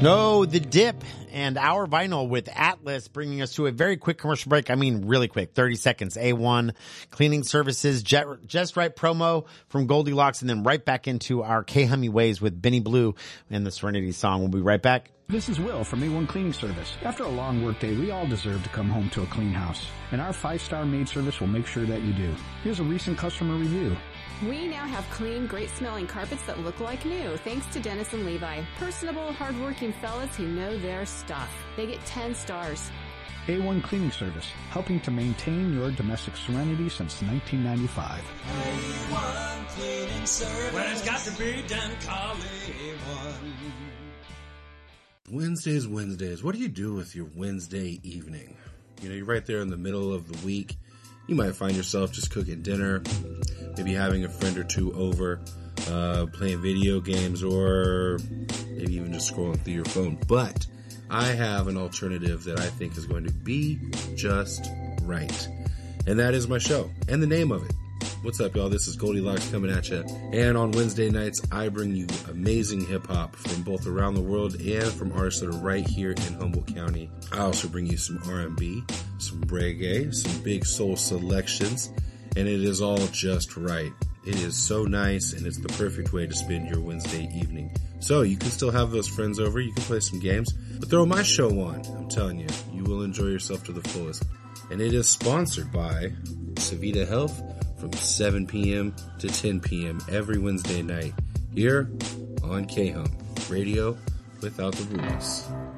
No, The Dip and Our Vinyl with Atlas, bringing us to a very quick commercial break. I mean, really quick, 30 seconds. A1 Cleaning Services, Just Right promo from Goldilocks, and then right back into our K-Hummy Ways with Benny Blue and the Serenity song. We'll be right back. This is Will from A1 Cleaning Service. After a long workday, we all deserve to come home to a clean house, and our 5-star maid service will make sure that you do. Here's a recent customer review. We now have clean, great-smelling carpets that look like new, thanks to Dennis and Levi. Personable, hard-working fellas who know their stuff. They get 10 stars. A1 Cleaning Service, helping to maintain your domestic serenity since 1995. A1 Cleaning Service. When it's got to be done, call A1. Wednesdays. What do you do with your Wednesday evening? You know, you're right there in the middle of the week. You might find yourself just cooking dinner, maybe having a friend or two over, playing video games, or maybe even just scrolling through your phone. But I have an alternative that I think is going to be just right. And that is my show and the name of it. What's up, y'all? This is Goldilocks coming at you. And on Wednesday nights, I bring you amazing hip-hop from both around the world and from artists that are right here in Humboldt County. I also bring you some R&B, some reggae, some big soul selections, and it is all just right. It is so nice, and it's the perfect way to spend your Wednesday evening. So you can still have those friends over, you can play some games, but throw my show on. I'm telling you, you will enjoy yourself to the fullest. And it is sponsored by Savita Health, from 7 p.m. to 10 p.m. every Wednesday night here on K-Hum, radio without the rules.